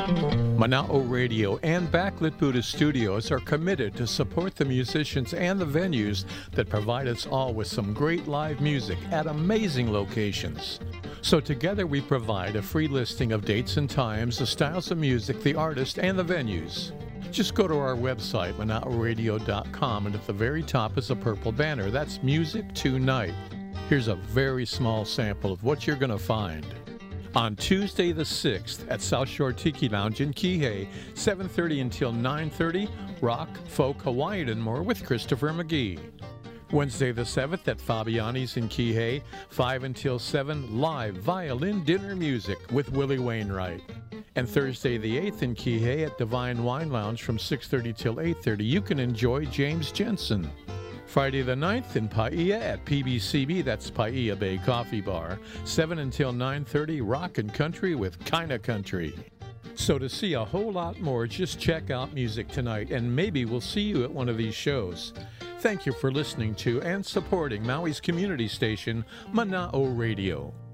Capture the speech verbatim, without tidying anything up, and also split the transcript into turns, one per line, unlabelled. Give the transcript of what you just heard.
Mana'o Radio and Backlit Buddha Studios are committed to support the musicians and the venues that provide us all with some great live music at amazing locations. So together we provide a free listing of dates and times, the styles of music, the artists, and the venues. Just go to our website, mana'o radio dot com, and at the very top is a purple banner. That's Music Tonight. Here's a very small sample of what you're going to find. On Tuesday the sixth at South Shore Tiki Lounge in Kihei, seven thirty until nine thirty, rock, folk, Hawaiian, and more with Christopher McGee. Wednesday the seventh at Fabiani's in Kihei, five until seven, live violin dinner music with Willie Wainwright. And Thursday the eighth in Kihei at Divine Wine Lounge from six thirty till eight thirty, you can enjoy James Jensen. Friday the ninth in Paia at P B C B, that's Paia Bay Coffee Bar, seven until nine thirty, rock and country with Kinda Country. So to see a whole lot more, just check out Music Tonight, and maybe we'll see you at one of these shows. Thank you for listening to and supporting Maui's community station, Mana'o Radio.